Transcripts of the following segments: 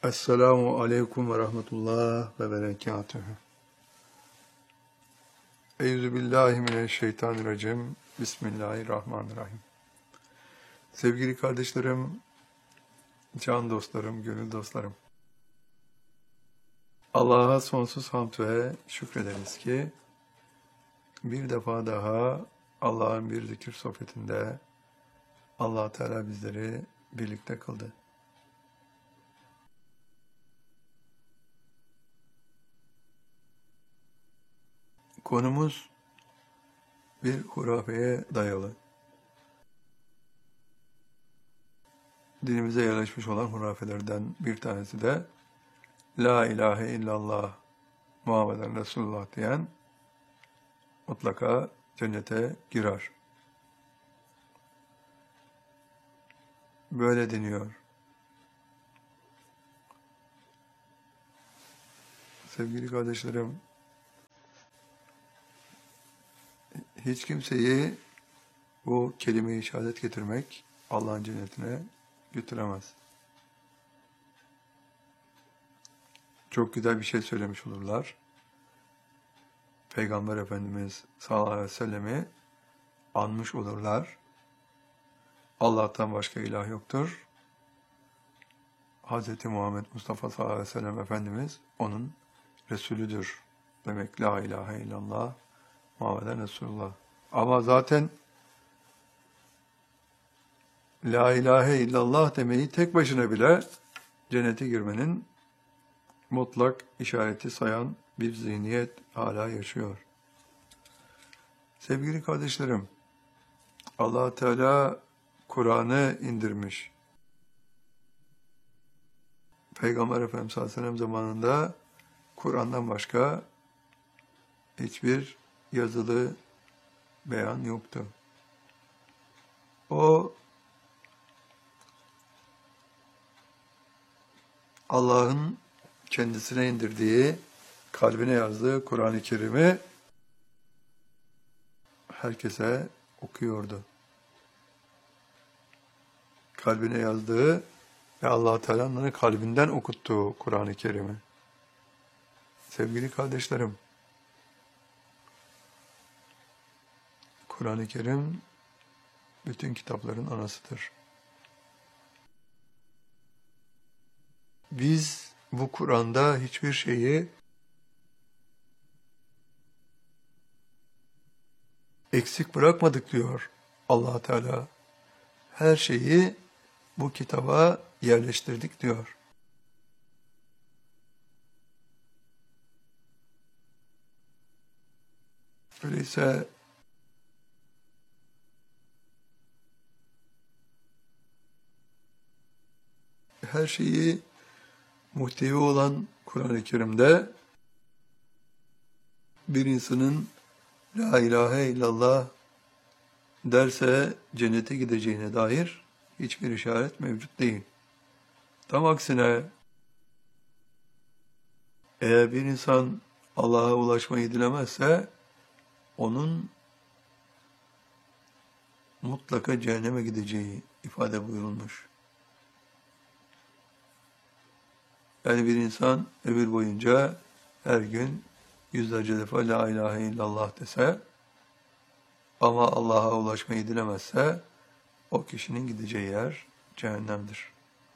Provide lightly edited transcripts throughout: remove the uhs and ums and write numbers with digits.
Esselamu aleyküm ve rahmetullah ve berekatühü. Euzubillahimineşşeytanirracim. Bismillahirrahmanirrahim. Sevgili kardeşlerim, can dostlarım, gönül dostlarım. Allah'a sonsuz hamd ve şükrederiz ki bir defa daha Allah'ın bir zikir sohbetinde Allah Teala bizleri birlikte kıldı. Konumuz bir hurafeye dayalı. Dinimize yerleşmiş olan hurafelerden bir tanesi de La ilahe illallah Muhammeden Resulullah diyen mutlaka cennete girer. Böyle deniyor. Sevgili kardeşlerim, hiç kimseyi bu kelime-i şehadet getirmek Allah'ın cennetine götüremez. Çok güzel bir şey söylemiş olurlar. Peygamber Efendimiz sallallahu aleyhi ve sellem'i anmış olurlar. Allah'tan başka ilah yoktur. Hz. Muhammed Mustafa sallallahu aleyhi ve sellem Efendimiz onun Resulüdür. Demek la ilahe illallah Muhammeden Resulullah. Ama zaten la ilahe illallah demeyi tek başına bile cennete girmenin mutlak işareti sayan bir zihniyet hala yaşıyor. Sevgili kardeşlerim, Allah Teala Kur'an'ı indirmiş. Peygamber Efendimiz sallallahu aleyhi ve sellem zamanında Kur'an'dan başka hiçbir yazılı beyan yoktu. O Allah'ın kendisine indirdiği, kalbine yazdığı Kur'an-ı Kerim'i herkese okuyordu. Kalbine yazdığı ve Allah Teala'nın kalbinden okuttuğu Kur'an-ı Kerim'i. Sevgili kardeşlerim, Kur'an-ı Kerim bütün kitapların anasıdır. Biz bu Kur'an'da hiçbir şeyi eksik bırakmadık diyor Allah Teala. Her şeyi bu kitaba yerleştirdik diyor. Öyleyse her şeyi muhtevi olan Kur'an-ı Kerim'de bir insanın La ilahe illallah derse cennete gideceğine dair hiçbir işaret mevcut değil. Tam aksine eğer bir insan Allah'a ulaşmayı dilemezse onun mutlaka cehenneme gideceği ifade buyurulmuş. Yani bir insan ömür boyunca her gün yüzlerce defa La ilahe illallah dese ama Allah'a ulaşmayı dilemezse o kişinin gideceği yer cehennemdir.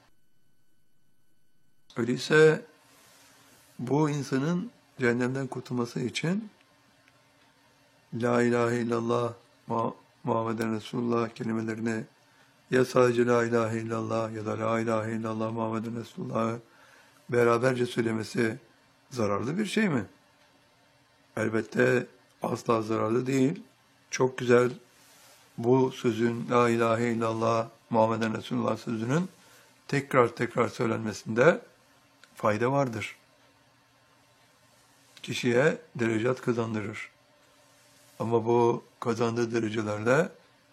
Öyleyse bu insanın cehennemden kurtulması için La ilahe illallah Muhammeden Resulullah kelimelerini ya sadece La ilahe illallah ya da La ilahe illallah Muhammeden Resulullah'ı beraberce söylemesi zararlı bir şey mi? Elbette asla zararlı değil. Çok güzel bu sözün La ilahe illallah Muhammeden Resulullah sözünün tekrar söylenmesinde fayda vardır. Kişiye derecat kazandırır. Ama bu kazandığı derecelerle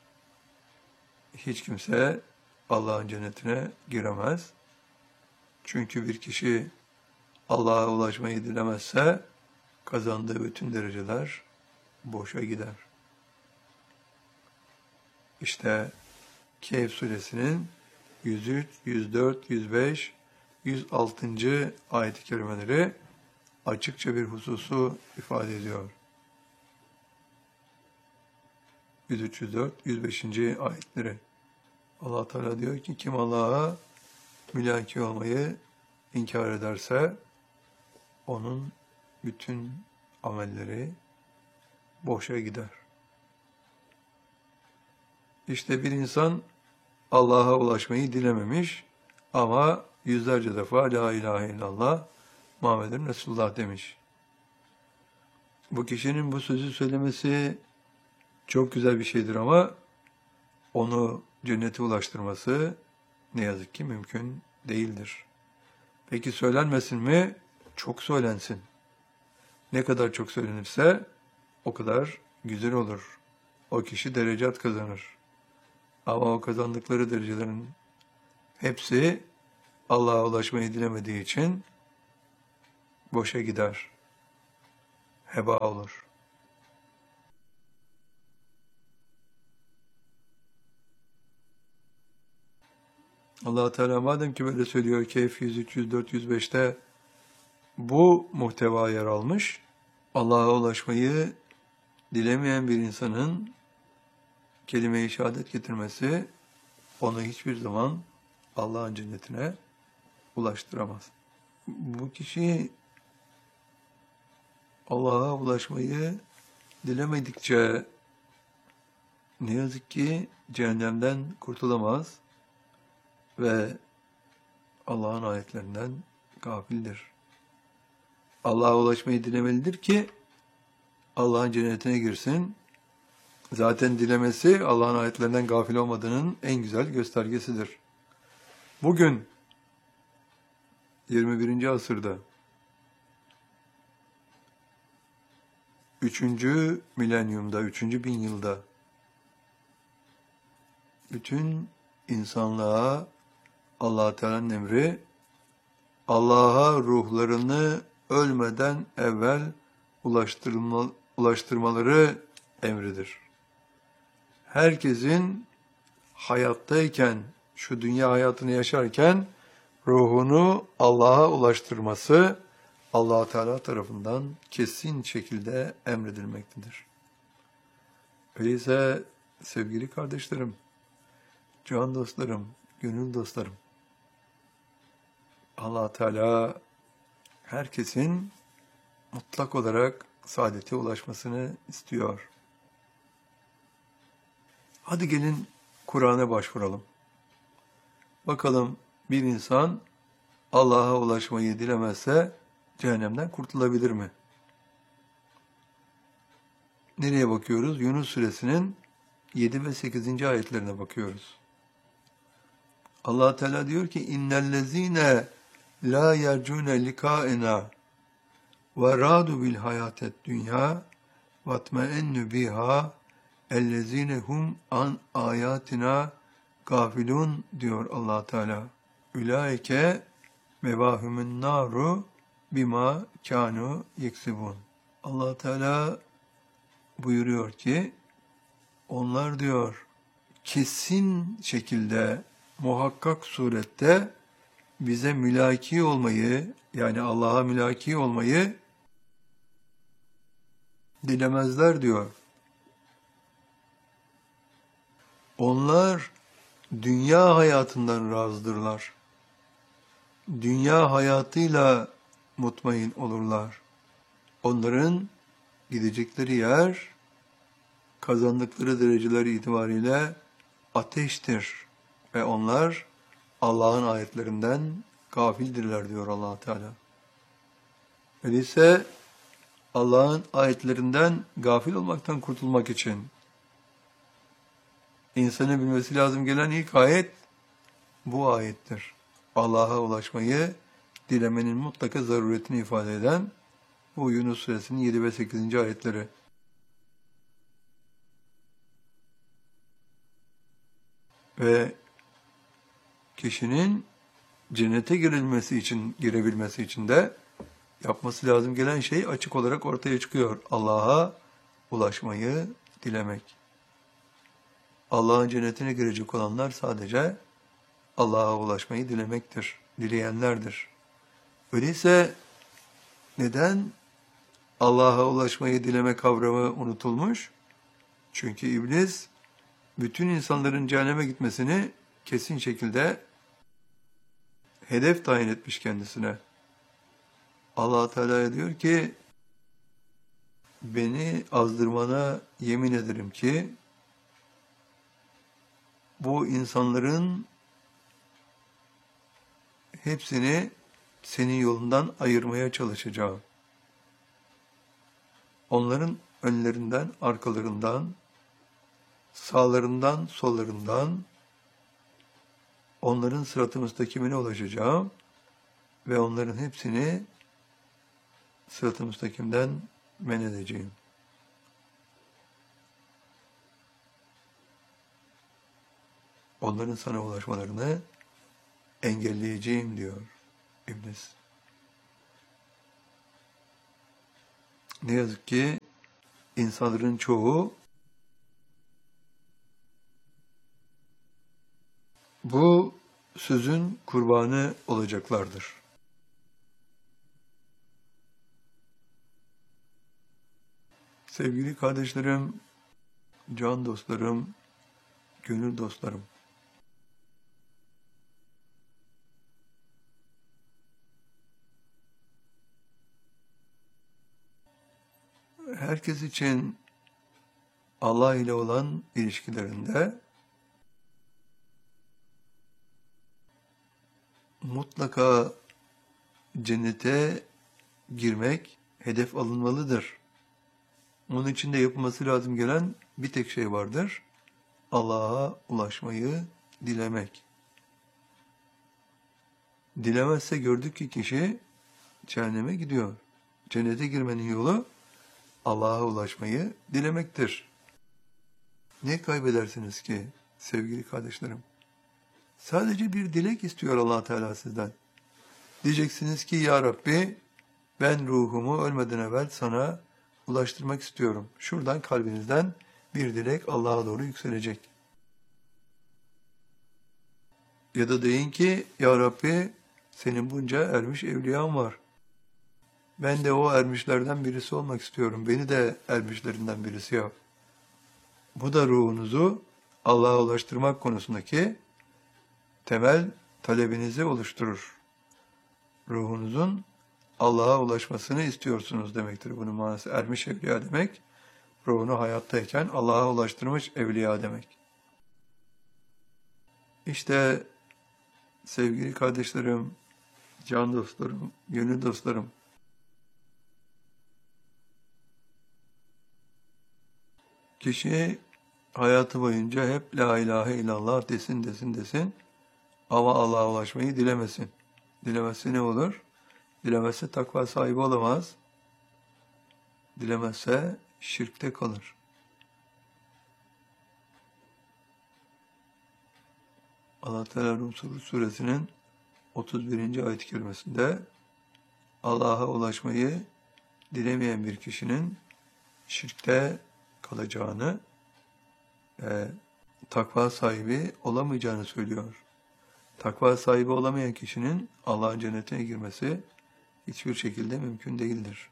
hiç kimse Allah'ın cennetine giremez. Çünkü bir kişi Allah'a ulaşmayı dilemezse kazandığı bütün dereceler boşa gider. İşte Kehf suresinin 103, 104, 105 106. ayet-i kerimeleri açıkça bir hususu ifade ediyor. 103, 104, 105. ayetleri. Allah Teala diyor ki kim Allah'a mülaki olmayı inkar ederse onun bütün amelleri boşa gider. İşte bir insan Allah'a ulaşmayı dilememiş ama yüzlerce defa La ilahe illallah Muhammeden Resulullah demiş. Bu kişinin bu sözü söylemesi çok güzel bir şeydir ama onu cennete ulaştırması ne yazık ki mümkün değildir. Peki söylenmesin mi? Çok söylensin. Ne kadar çok söylenirse o kadar güzel olur. O kişi derecat kazanır. Ama o kazandıkları derecelerin hepsi Allah'a ulaşmayı dilemediği için boşa gider. Heba olur. Allah Teala madem ki böyle söylüyor Kehf 103, 104, 105'te bu muhteva yer almış, Allah'a ulaşmayı dilemeyen bir insanın kelime-i şehadet getirmesi onu hiçbir zaman Allah'ın cennetine ulaştıramaz. Bu kişi Allah'a ulaşmayı dilemedikçe ne yazık ki cehennemden kurtulamaz ve Allah'ın ayetlerinden gafildir. Allah'a ulaşmayı dilemelidir ki Allah'ın cennetine girsin. Zaten dilemesi Allah'ın ayetlerinden gafil olmadığının en güzel göstergesidir. Bugün 21. asırda 3. milenyumda, 3. bin yılda bütün insanlığa Allah-u Teala'nın emri Allah'a ruhlarını ölmeden evvel ulaştırmaları emridir. Herkesin hayattayken, şu dünya hayatını yaşarken ruhunu Allah'a ulaştırması Allah-u Teala tarafından kesin şekilde emredilmektedir. Öyleyse sevgili kardeşlerim, can dostlarım, gönül dostlarım, Allah Teala herkesin mutlak olarak saadete ulaşmasını istiyor. Hadi gelin Kur'an'a başvuralım. Bakalım bir insan Allah'a ulaşmayı dilemezse cehennemden kurtulabilir mi? Nereye bakıyoruz? Yunus suresinin 7 ve 8. ayetlerine bakıyoruz. Allah Teala diyor ki innellezine la yercune likaena ve radu bil hayatet dünya ve tmeennu biha ellezine hum an ayatina gafilun diyor Allah Teala. Ulaike mevahumun naru bima kanu yeksibun. Allah Teala buyuruyor ki onlar diyor kesin şekilde muhakkak surette bize mülaki olmayı yani Allah'a mülaki olmayı dilemezler diyor. Onlar dünya hayatından razıdırlar. Dünya hayatıyla mutmain olurlar. Onların gidecekleri yer kazandıkları dereceler itibariyle ateştir ve onlar Allah'ın ayetlerinden gafildirler diyor Allah Teala. Öyleyse Allah'ın ayetlerinden gafil olmaktan kurtulmak için insanın bilmesi lazım gelen ilk ayet bu ayettir. Allah'a ulaşmayı dilemenin mutlaka zaruretini ifade eden bu Yunus suresinin 7 ve 8. ayetleri. Ve kişinin cennete girebilmesi için de yapması lazım gelen şey açık olarak ortaya çıkıyor. Allah'a ulaşmayı dilemek. Allah'ın cennetine girecek olanlar sadece Allah'a ulaşmayı dilemektir. Dileyenlerdir. Öyleyse neden Allah'a ulaşmayı dileme kavramı unutulmuş? Çünkü iblis bütün insanların cehenneme gitmesini kesin şekilde hedef tayin etmiş kendisine. Allah Teala diyor ki, beni azdırmana yemin ederim ki bu insanların hepsini senin yolundan ayırmaya çalışacağım. Onların önlerinden, arkalarından, sağlarından, sollarından onların sırat-ı müstakimine ulaşacağım ve onların hepsini sırat-ı müstakimden men edeceğim. Onların sana ulaşmalarını engelleyeceğim diyor iblis. Ne yazık ki insanların çoğu bu sözün kurbanı olacaklardır. Sevgili kardeşlerim, can dostlarım, gönül dostlarım. Herkes için Allah ile olan ilişkilerinde mutlaka cennete girmek hedef alınmalıdır. Onun için de yapılması lazım gelen bir tek şey vardır. Allah'a ulaşmayı dilemek. Dilemezse gördük ki kişi cehenneme gidiyor. Cennete girmenin yolu Allah'a ulaşmayı dilemektir. Ne kaybedersiniz ki sevgili kardeşlerim? Sadece bir dilek istiyor Allah Teala sizden. Diyeceksiniz ki ya Rabbi, ben ruhumu ölmeden evvel sana ulaştırmak istiyorum. Şuradan kalbinizden bir dilek Allah'a doğru yükselecek. Ya da deyin ki ya Rabbi, senin bunca ermiş evliyan var. Ben de o ermişlerden birisi olmak istiyorum. Beni de ermişlerinden birisi yap. Bu da ruhunuzu Allah'a ulaştırmak konusundaki temel talebinizi oluşturur. Ruhunuzun Allah'a ulaşmasını istiyorsunuz demektir. Bunun manası ermiş evliya demek. Ruhunu hayattayken Allah'a ulaştırmış evliya demek. İşte sevgili kardeşlerim, can dostlarım, gönül dostlarım, kişi hayatı boyunca hep la ilahe illallah desin ama Allah'a ulaşmayı dilemesin. Dilemezse ne olur? Dilemezse takva sahibi olamaz. Dilemezse şirkte kalır. Allah Teala Rum suresinin 31. ayet-i kerimesinde Allah'a ulaşmayı dilemeyen bir kişinin şirkte kalacağını ve takva sahibi olamayacağını söylüyor. Takva sahibi olamayan kişinin Allah'ın cennetine girmesi hiçbir şekilde mümkün değildir.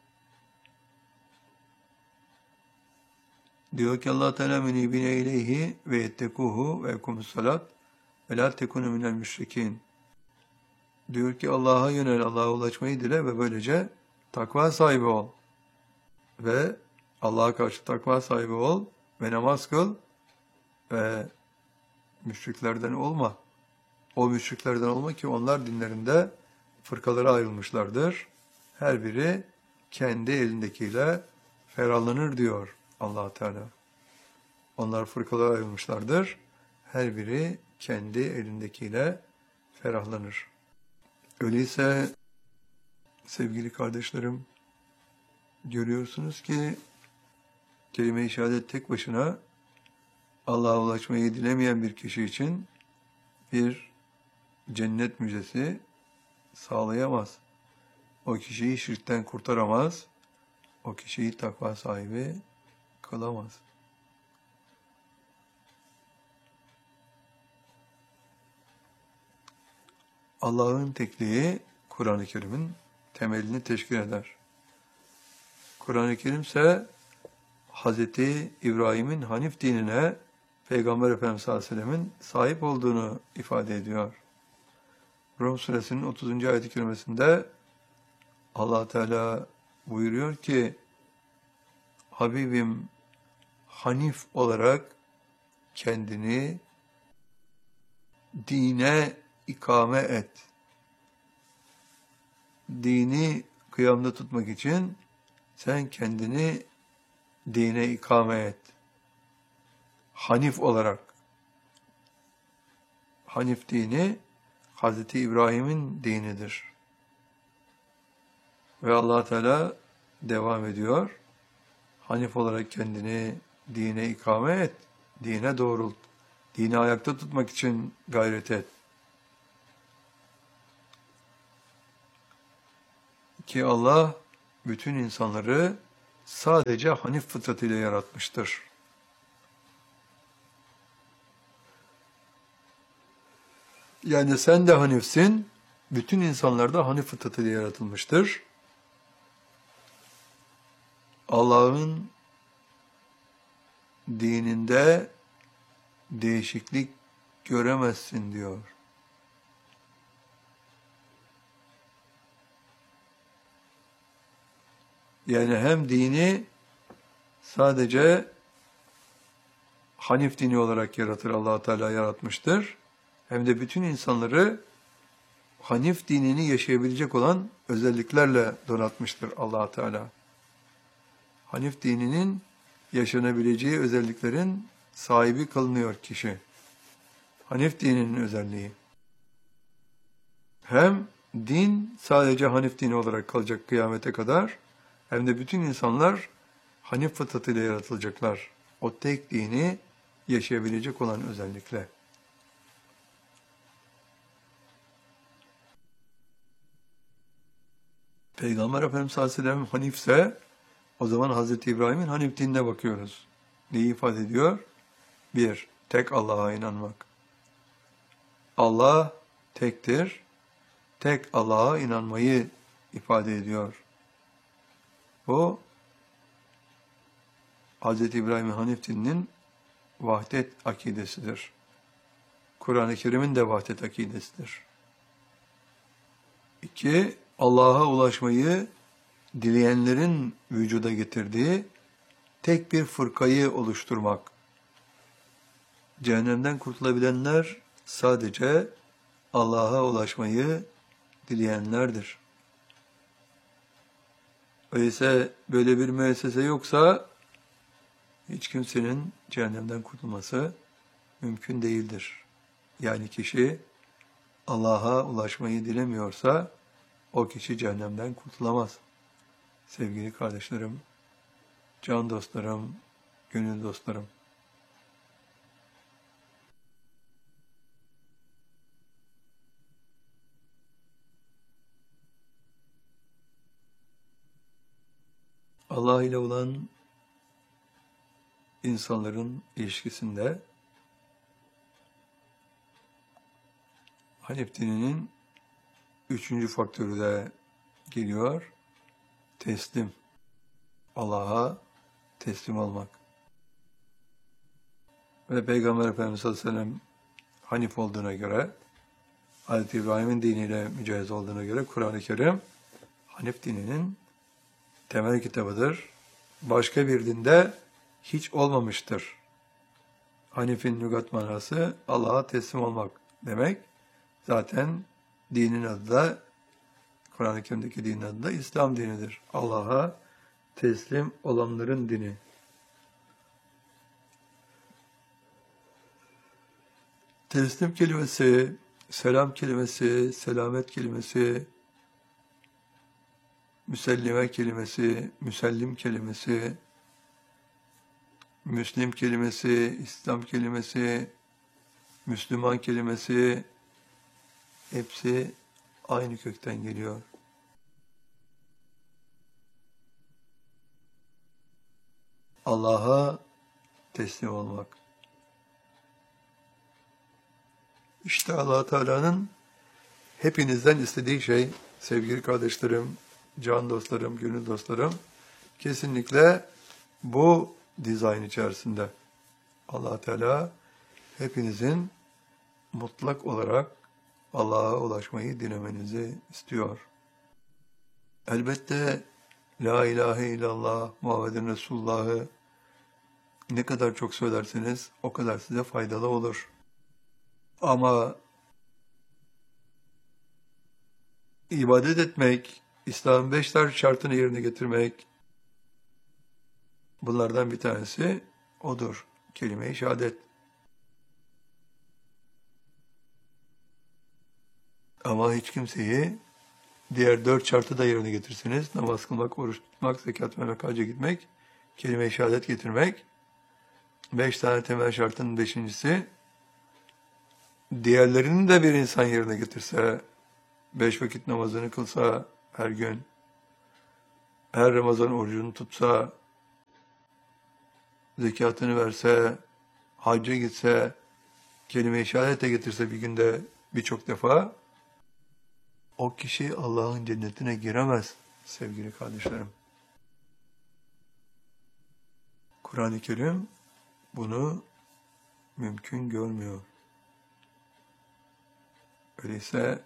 Diyor ki Allah Teala menibine ileyhi ve yettekuhu ve ekumus salat ve la tekunu minel müşrikin. Diyor ki Allah'a yönel, Allah'a ulaşmayı dile ve böylece takva sahibi ol. Ve Allah'a karşı takva sahibi ol ve namaz kıl ve müşriklerden olma. O müşriklerden olma ki onlar dinlerinde fırkalara ayrılmışlardır. Her biri kendi elindekiyle ferahlanır diyor Allah Teala. Onlar fırkalara ayrılmışlardır. Her biri kendi elindekiyle ferahlanır. Öyleyse sevgili kardeşlerim, görüyorsunuz ki kelime-i şehadet tek başına Allah'a ulaşmayı dilemeyen bir kişi için bir cennet müjdesi sağlayamaz. O kişiyi şirkten kurtaramaz. O kişiyi takva sahibi kılamaz. Allah'ın tekliği Kur'an-ı Kerim'in temelini teşkil eder. Kur'an-ı Kerim ise Hz. İbrahim'in Hanif dinine Peygamber Efendimiz sallallahu aleyhi ve sellemin sahip olduğunu ifade ediyor. Rum suresinin 30. ayet-i kerimesinde Allah Teala buyuruyor ki Habibim Hanif olarak kendini dine ikame et. Dini kıyamda tutmak için sen kendini dine ikame et. Hanif olarak. Hanif dini Hz. İbrahim'in dinidir. Ve Allah Teala devam ediyor. Hanif olarak kendini dine ikame et. Dine doğrult. Dini ayakta tutmak için gayret et. Ki Allah bütün insanları sadece Hanif fıtratıyla yaratmıştır. Yani sen de Hanifsin, bütün insanlar da Hanif fıtratıyla yaratılmıştır. Allah'ın dininde değişiklik göremezsin diyor. Yani hem dini sadece Hanif dini olarak yaratır, Allah Teala yaratmıştır. Hem de bütün insanları Hanif dinini yaşayabilecek olan özelliklerle donatmıştır Allah Teala. Hanif dininin yaşanabileceği özelliklerin sahibi kılınıyor kişi. Hanif dininin özelliği. Hem din sadece Hanif dini olarak kalacak kıyamete kadar, hem de bütün insanlar Hanif fıtratıyla yaratılacaklar. O tek dini yaşayabilecek olan özellikle. Peygamber Efendimiz sallallahu aleyhi ve sellem Hanifse, o zaman Hazreti İbrahim'in Hanif dinine bakıyoruz. Neyi ifade ediyor? 1. Tek Allah'a inanmak. Allah tektir. Tek Allah'a inanmayı ifade ediyor. Bu, Hz. İbrahim'in Hanif dininin vahdet akidesidir. Kur'an-ı Kerim'in de vahdet akidesidir. 2. Allah'a ulaşmayı dileyenlerin vücuda getirdiği tek bir fırkayı oluşturmak. Cehennemden kurtulabilenler sadece Allah'a ulaşmayı dileyenlerdir. Öyleyse böyle bir müessese yoksa hiç kimsenin cehennemden kurtulması mümkün değildir. Yani kişi Allah'a ulaşmayı dilemiyorsa o kişi cehennemden kurtulamaz. Sevgili kardeşlerim, can dostlarım, gönül dostlarım. Allah ile olan insanların ilişkisinde Hanif dininin 3. faktörü de geliyor. Teslim. Allah'a teslim olmak. Ve Peygamber Efendimiz sallallahu aleyhi ve sellem Hanif olduğuna göre, Hz. İbrahim'in diniyle mücahit olduğuna göre Kur'an-ı Kerim Hanif dininin temel kitabıdır. Başka bir dinde hiç olmamıştır. Hanif'in lügat manası Allah'a teslim olmak demek. Zaten dinin adı da, Kur'an-ı Kerim'deki dinin adı da İslam dinidir. Allah'a teslim olanların dini. Teslim kelimesi, selam kelimesi, selamet kelimesi, müsellime kelimesi, müsellim kelimesi, Müslim kelimesi, İslam kelimesi, Müslüman kelimesi hepsi aynı kökten geliyor. Allah'a teslim olmak. İşte Allah Teala'nın hepinizden istediği şey sevgili kardeşlerim, can dostlarım, gönül dostlarım, kesinlikle bu dizayn içerisinde. Allah Teala hepinizin mutlak olarak Allah'a ulaşmayı dilemenizi istiyor. Elbette La ilahe illallah Muhammeden Resulullah'ı ne kadar çok söylerseniz o kadar size faydalı olur. Ama ibadet etmek, İslam'ın 5 şartını yerine getirmek, bunlardan bir tanesi odur. Kelime-i şehadet. Ama hiç kimseyi diğer 4 şartı da yerine getirseniz, namaz kılmak, oruç tutmak, zekat vermek, hacca gitmek, kelime-i şehadet getirmek, 5 tane temel şartın 5.'si, diğerlerini de bir insan yerine getirse, 5 vakit namazını kılsa her gün, her Ramazan orucunu tutsa, zekatını verse, hacca gitse, kelime-i şehadete getirse bir günde birçok defa, o kişi Allah'ın cennetine giremez sevgili kardeşlerim. Kur'an-ı Kerim bunu mümkün görmüyor. Öyleyse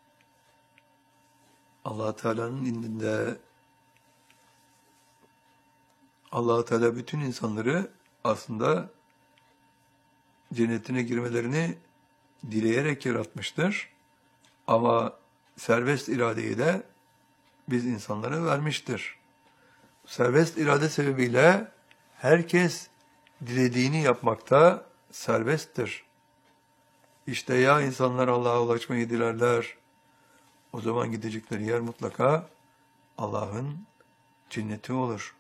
Allah Teala'nın indinde Allah Teala bütün insanları aslında cennetine girmelerini dileyerek yaratmıştır. Ama serbest iradeyi de biz insanlara vermiştir. Serbest irade sebebiyle herkes dilediğini yapmakta serbesttir. İşte ya insanlar Allah'a ulaşmayı dilerler, o zaman gidecekleri yer mutlaka Allah'ın cenneti olur.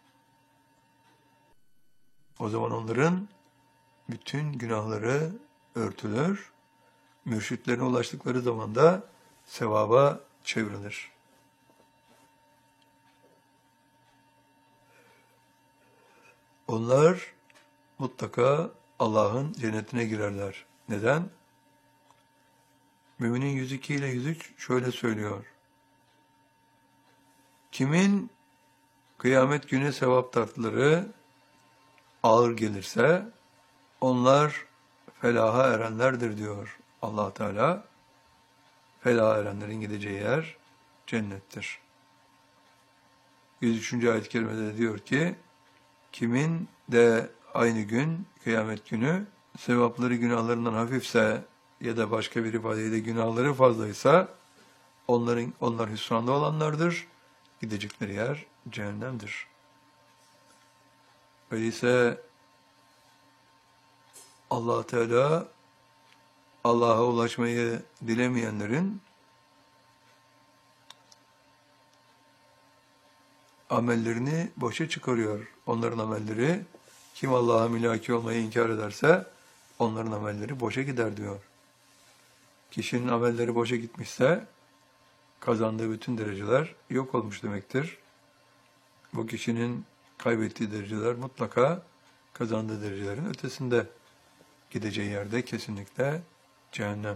O zaman onların bütün günahları örtülür, mürşitlerine ulaştıkları zaman da sevaba çevrilir. Onlar mutlaka Allah'ın cennetine girerler. Neden? Müminin 102 ile 103 şöyle söylüyor. Kimin kıyamet günü sevap tatlıları ağır gelirse onlar felaha erenlerdir diyor Allah Teala. Felaha erenlerin gideceği yer cennettir. 103. ayet-i kerimede diyor ki, kimin de aynı gün, kıyamet günü, sevapları günahlarından hafifse ya da başka bir ifadeyle günahları fazlaysa, onlar hüsranda olanlardır, gidecekleri yer cehennemdir. Öyleyse Allah Teala Allah'a ulaşmayı dilemeyenlerin amellerini boşa çıkarıyor. Onların amelleri, kim Allah'a mülaki olmayı inkar ederse onların amelleri boşa gider diyor. Kişinin amelleri boşa gitmişse kazandığı bütün dereceler yok olmuş demektir. Bu kişinin kaybettiği dereceler mutlaka kazandığı derecelerin ötesinde, gideceği yerde kesinlikle cehennem.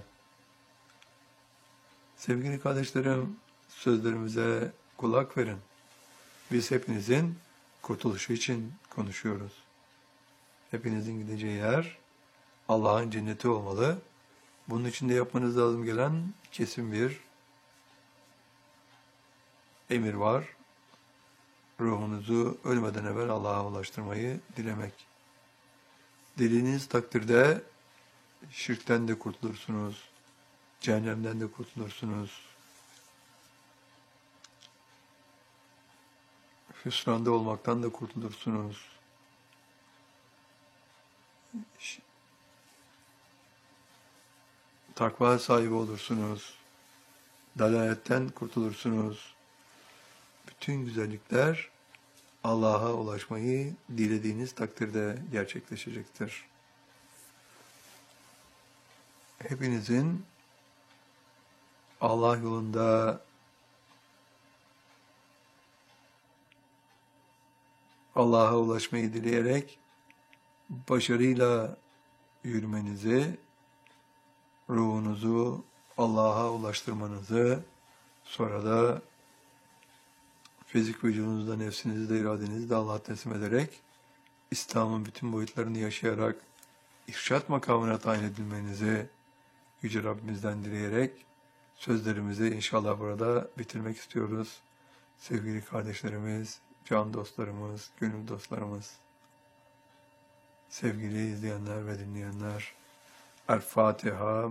Sevgili kardeşlerim, sözlerimize kulak verin. Biz hepinizin kurtuluşu için konuşuyoruz. Hepinizin gideceği yer Allah'ın cenneti olmalı. Bunun için de yapmanız lazım gelen kesin bir emir var. Ruhunuzu ölmeden evvel Allah'a ulaştırmayı dilemek. Dilediğiniz takdirde şirkten de kurtulursunuz, cehennemden de kurtulursunuz. Hüsranda olmaktan da kurtulursunuz. Takva sahibi olursunuz. Dalaletten kurtulursunuz. Bütün güzellikler Allah'a ulaşmayı dilediğiniz takdirde gerçekleşecektir. Hepinizin Allah yolunda Allah'a ulaşmayı dileyerek başarıyla yürümenizi, ruhunuzu Allah'a ulaştırmanızı, sonra da fizik vücudunuzda, nefsinizi de, iradenizi de Allah'a teslim ederek, İslam'ın bütün boyutlarını yaşayarak, irşat makamına tayin edilmenizi Yüce Rabbimizden dileyerek, sözlerimizi inşallah burada bitirmek istiyoruz. Sevgili kardeşlerimiz, can dostlarımız, gönül dostlarımız, sevgili izleyenler ve dinleyenler, El Fatiha.